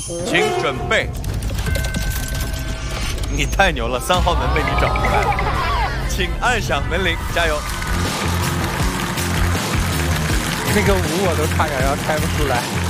请准备。你太牛了，3号门被你找出来了，请按响门铃，加油！ 那个5我都差点要猜不出来。